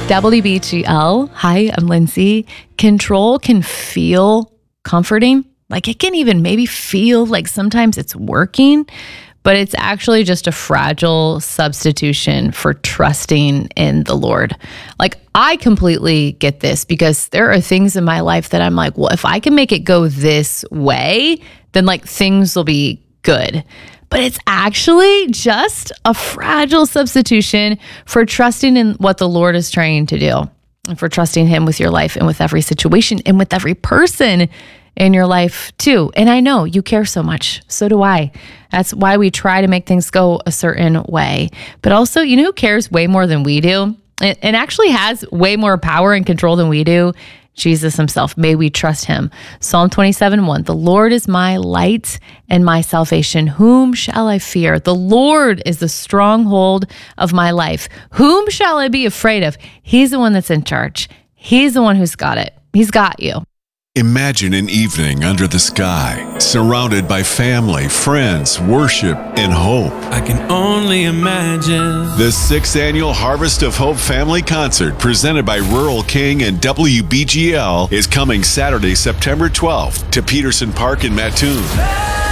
WBGL, hi, I'm Lindsay. Control can feel comforting. Like it can even maybe feel like sometimes it's working, but it's actually just a fragile substitution for trusting in the Lord. Like I completely get this because there are things in my life that I'm like, well, if I can make it go this way, then like things will be good. But it's actually just a fragile substitution for trusting in what the Lord is trying to do and for trusting Him with your life and with every situation and with every person in your life too. And I know you care so much. So do I. That's why we try to make things go a certain way. But also, you know who cares way more than we do? And actually has way more power and control than we do? Jesus Himself. May we trust Him. Psalm 27:1. The Lord is my light and my salvation. Whom shall I fear? The Lord is the stronghold of my life. Whom shall I be afraid of? He's the one that's in charge. He's the one who's got it. He's got you. Imagine an evening under the sky, surrounded by family, friends, worship, and hope. I can only imagine. The 6th Annual Harvest of Hope Family Concert, presented by Rural King and WBGL, is coming Saturday, September 12th to Peterson Park in Mattoon.